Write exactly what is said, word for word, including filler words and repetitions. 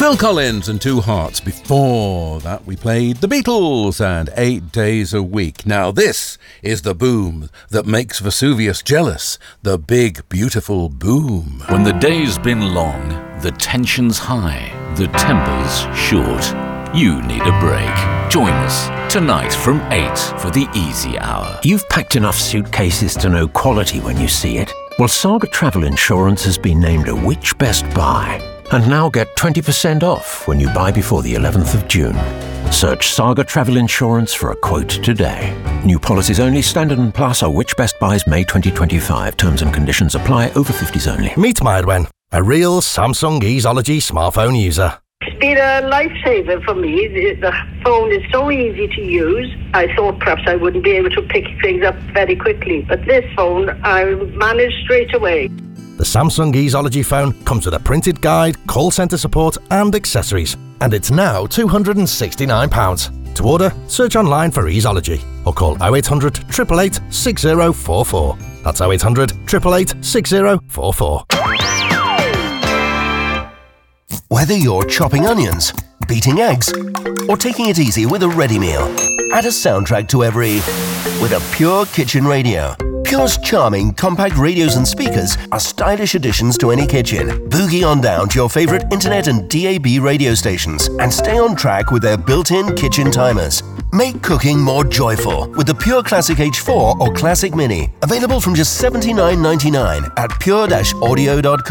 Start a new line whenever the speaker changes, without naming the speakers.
Phil Collins and Two Hearts. Before that, we played The Beatles and Eight Days a Week. Now, this is the boom that makes Vesuvius jealous. The big, beautiful boom.
When the day's been long, the tension's high, the temper's short. You need a break. Join us tonight from eight for the Easy Hour.
You've packed enough suitcases to know quality when you see it. Well, Saga Travel Insurance has been named a Which Best Buy. And now get twenty percent off when you buy before the eleventh of June. Search Saga Travel Insurance for a quote today. New policies only. Standard and Plus are Which Best Buys May twenty twenty-five. Terms and conditions apply. Over fifties only.
Meet Mairwen, a real Samsung Easeology smartphone user.
It's been a lifesaver for me. The, the phone is so easy to use. I thought perhaps I wouldn't be able to pick things up very quickly, but this phone I managed straight away.
The Samsung Easeology phone comes with a printed guide, call centre support and accessories. And it's now two hundred and sixty-nine pounds. To order, search online for Easeology or call oh eight hundred, eight eight eight, six oh four four. That's oh eight hundred, eight eight eight, six oh four four.
Whether you're chopping onions, beating eggs, or taking it easy with a ready meal, add a soundtrack to every with a Pure Kitchen Radio. Pure's charming compact radios and speakers are stylish additions to any kitchen. Boogie on down to your favourite internet and D A B radio stations and stay on track with their built-in kitchen timers. Make cooking more joyful with the Pure Classic H four or Classic Mini. Available from just seventy-nine ninety-nine at pure dash audio dot com.